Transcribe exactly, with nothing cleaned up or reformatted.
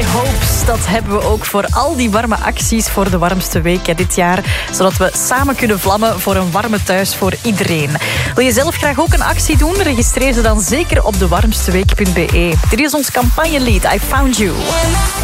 Hopes. Dat hebben we ook voor al die warme acties voor de warmste week dit jaar. Zodat we samen kunnen vlammen voor een warme thuis voor iedereen. Wil je zelf graag ook een actie doen? Registreer ze dan zeker op de warmsteweek punt be. Dit is ons campagnelied I Found You.